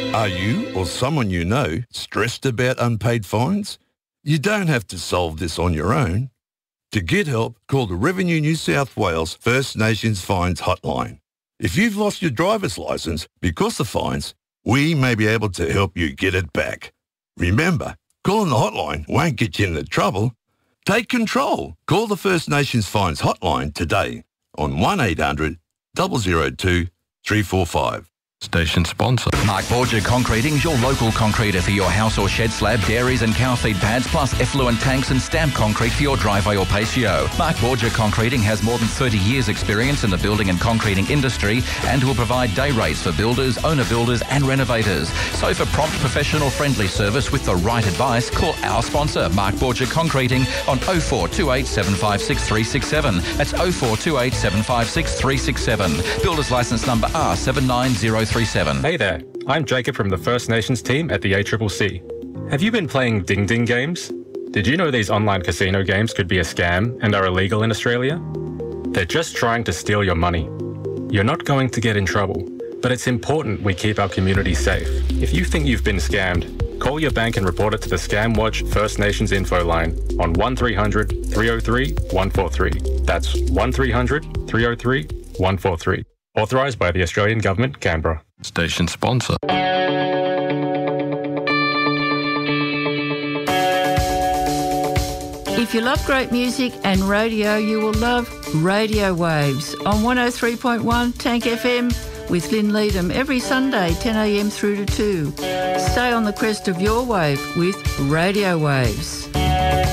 Are you or someone you know stressed about unpaid fines? You don't have to solve this on your own. To get help, call the Revenue New South Wales First Nations Fines Hotline. If you've lost your driver's licence because of fines, we may be able to help you get it back. Remember, calling the hotline won't get you into trouble. Take control. Call the First Nations Fines Hotline today on 1800 002 345. Station sponsor. Mark Borgia Concreting's your local concreter for your house or shed slab, dairies and cow feed pads, plus effluent tanks and stamped concrete for your driveway or patio. Mark Borgia Concreting has more than 30 years experience in the building and concreting industry and will provide day rates for builders, owner-builders and renovators. So for prompt, professional, friendly service with the right advice, call our sponsor, Mark Borgia Concreting, on 0428 756 367. That's 0428 756 367. Builder's licence number R79037. Hey there, I'm Jacob from the First Nations team at the ACCC. Have you been playing Ding Ding games? Did you know these online casino games could be a scam and are illegal in Australia? They're just trying to steal your money. You're not going to get in trouble, but it's important we keep our community safe. If you think you've been scammed, call your bank and report it to the Scam Watch First Nations info line on 1300 303 143. That's 1300 303 143. Authorised by the Australian Government, Canberra. Station sponsor. If you love great music and radio, you will love Radio Waves on 103.1 Tank FM with Lynn Leadham every Sunday 10 a.m. through to 2. Stay on the crest of your wave with Radio Waves.